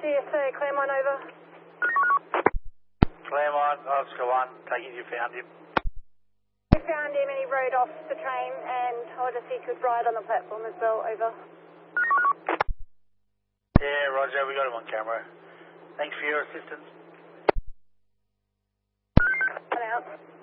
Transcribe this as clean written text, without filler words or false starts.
CSA, Claremont over. Claremont, Oscar 1, take it you found him. We found him and he rode off the train and told us he could ride on the platform as well, over. Yeah, roger, we got him on camera. Thanks for your assistance. Out.